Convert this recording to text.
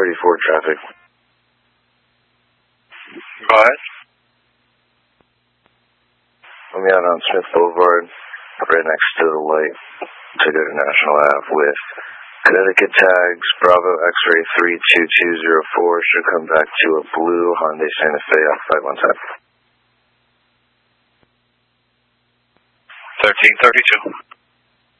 34 traffic. Go ahead. I'm out on Smith Boulevard, right next to the light to go to National Ave with Connecticut tags, Bravo X-ray 32204, should come back to a blue Hyundai Santa Fe off 517. 1332.